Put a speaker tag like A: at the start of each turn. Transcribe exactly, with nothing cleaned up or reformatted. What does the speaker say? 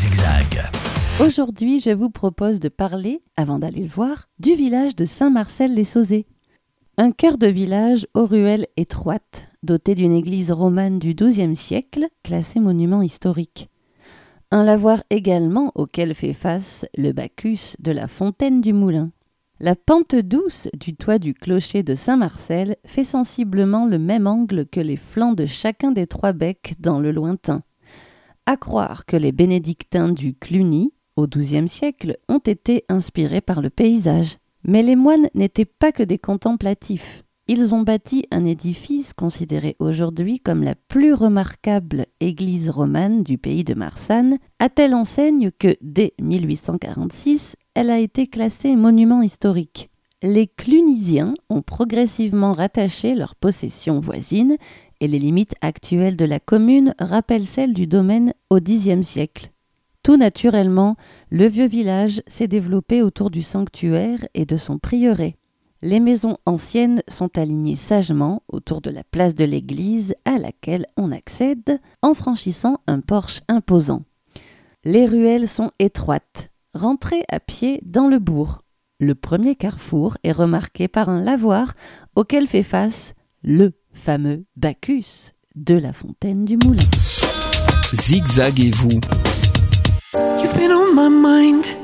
A: Zigzag.
B: Aujourd'hui, je vous propose de parler, avant d'aller le voir, du village de Saint-Marcel-les-Sauzet. Un cœur de village aux ruelles étroites, doté d'une église romane du douzième siècle, classée monument historique. Un lavoir également auquel fait face le Bacchus de la fontaine du moulin. La pente douce du toit du clocher de Saint-Marcel fait sensiblement le même angle que les flancs de chacun des trois becs dans le lointain. À croire que les bénédictins du Cluny, au douzième siècle, ont été inspirés par le paysage. Mais les moines n'étaient pas que des contemplatifs. Ils ont bâti un édifice considéré aujourd'hui comme la plus remarquable église romane du pays de Marsanne, à telle enseigne que, dès mille huit cent quarante-six, elle a été classée monument historique. Les Clunisiens ont progressivement rattaché leurs possessions voisines et les limites actuelles de la commune rappellent celles du domaine au dixième siècle. Tout naturellement, le vieux village s'est développé autour du sanctuaire et de son prieuré. Les maisons anciennes sont alignées sagement autour de la place de l'église à laquelle on accède en franchissant un porche imposant. Les ruelles sont étroites. Rentrez à pied dans le bourg. Le premier carrefour est remarqué par un lavoir auquel fait face le fameux Bacchus de la fontaine du moulin.
A: Zigzag et vous.
C: You've been on my mind